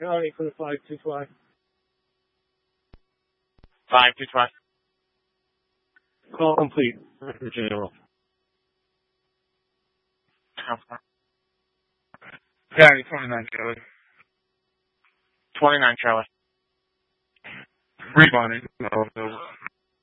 Charlie for the 525. 525. Call complete. General. Charlie, 29 Charlie. 29 Charlie. Rebonding. No.